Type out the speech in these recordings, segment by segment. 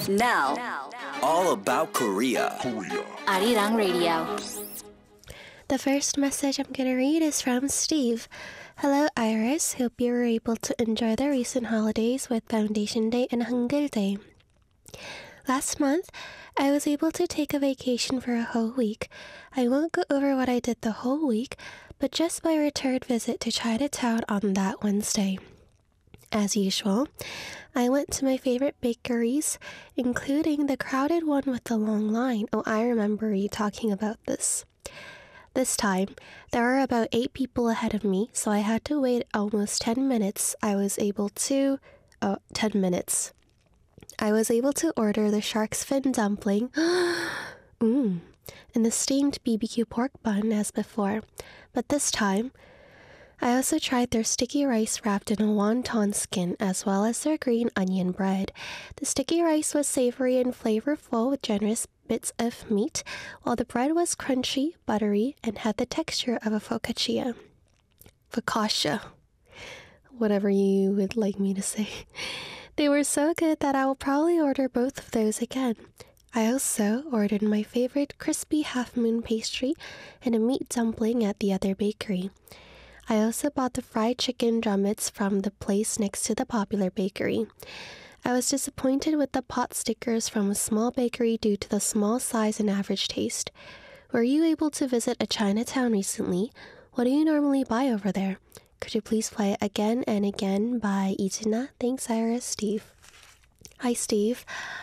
Now, all about Korea. Arirang Radio. The first message I'm going to read is from Steve. Hello, Iris. Hope you were able to enjoy the recent holidays with Foundation Day and Hangul Day. Last month, I was able to take a vacation for a whole week. I won't go over what I did the whole week, but just my return visit to Chinatown on that Wednesday. As usual, I went to my favorite bakeries, including the crowded one with the long line. Oh, I remember you talking about this. This time, there were about 8 people ahead of me, so I had to wait almost 10 minutes. 10 minutes. I was able to order the shark's fin dumpling and the steamed BBQ pork bun as before. But this time, I also tried their sticky rice wrapped in a wonton skin, as well as their green onion bread. The sticky rice was savory and flavorful with generous bits of meat, while the bread was crunchy, buttery, and had the texture of a focaccia. Focaccia. Whatever you would like me to say. They were so good that I will probably order both of those again. I also ordered my favorite crispy half-moon pastry and a meat dumpling at the other bakery. I also bought the fried chicken drumettes from the place next to the popular bakery. I was disappointed with the pot stickers from a small bakery due to the small size and average taste. Were you able to visit a Chinatown recently? What do you normally buy over there? Could you please play Again and Again by Ijina? Thanks, Iris. Steve. Hi, Steve.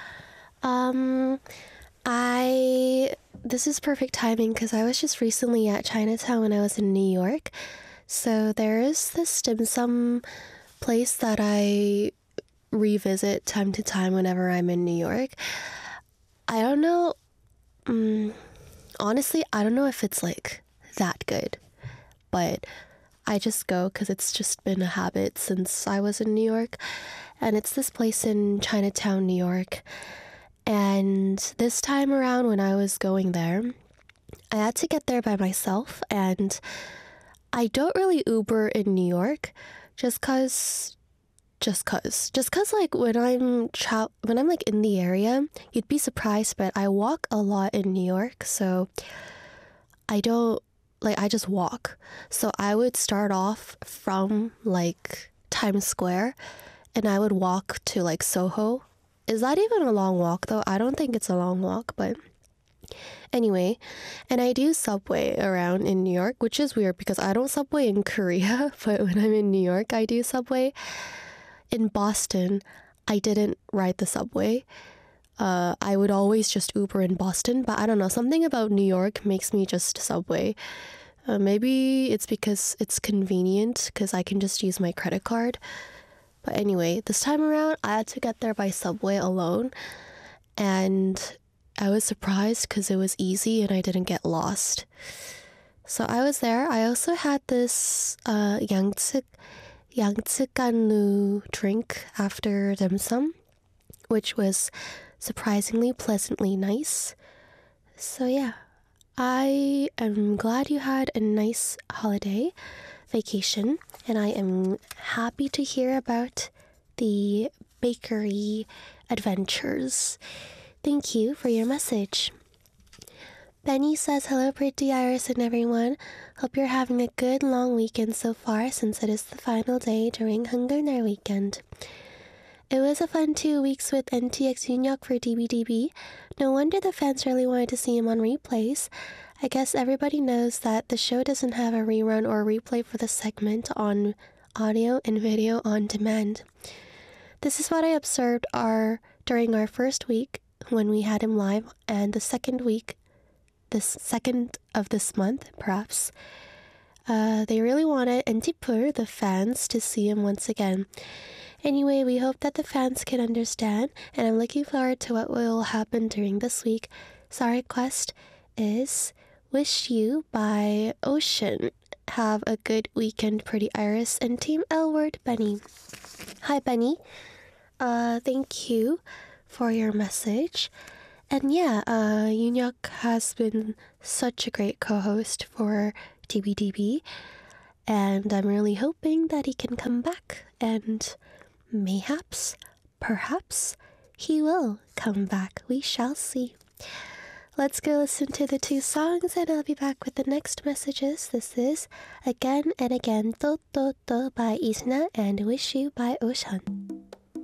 This is perfect timing because I was just recently at Chinatown when I was in New York. So there is this dim sum place that I revisit time to time whenever I'm in New York. I don't know, honestly, I don't know if it's like that good, but I just go because it's just been a habit since I was in New York. And it's this place in Chinatown, New York. And this time around when I was going there, I had to get there by myself, and I don't really Uber in New York just cause like when I'm like in the area, you'd be surprised, but I walk a lot in New York, so I just walk. So I would start off from like Times Square and I would walk to like Soho. Is that even a long walk though? I don't think it's a long walk, but anyway, and I do subway around in New York, which is weird because I don't subway in Korea, but when I'm in New York, I do subway. In Boston, I didn't ride the subway. I would always just Uber in Boston, but I don't know, something about New York makes me just subway. Maybe it's because it's convenient because I can just use my credit card. But anyway, this time around, I had to get there by subway alone, and I was surprised because it was easy and I didn't get lost. So I was there. I also had this Yangtze-Gannu drink after dim sum, which was surprisingly pleasantly nice. So yeah, I am glad you had a nice holiday vacation, and I am happy to hear about the bakery adventures. Thank you for your message. Benny says, hello, pretty Iris and everyone. Hope you're having a good long weekend so far since it is the final day during Hangul weekend. It was a fun 2 weeks with NTX Yoonyeok for DBDB. No wonder the fans really wanted to see him on replays. I guess everybody knows that the show doesn't have a rerun or replay for the segment on audio and video on demand. This is what I observed during our first week when we had him live, and the second of this month, perhaps. They really wanted NTPur, the fans, to see him once again. Anyway, we hope that the fans can understand, and I'm looking forward to what will happen during this week. So our request is Wish You by Ocean. Have a good weekend, Pretty Iris and Team L-Word, Benny. Hi, Benny. Thank you for your message. And yeah, Yoonyeok has been such a great co-host for DBDB, and I'm really hoping that he can come back, and perhaps, he will come back. We shall see. Let's go listen to the 2 songs and I'll be back with the next messages. This is Again and Again, To To To by Isna and Wish You by Ocean.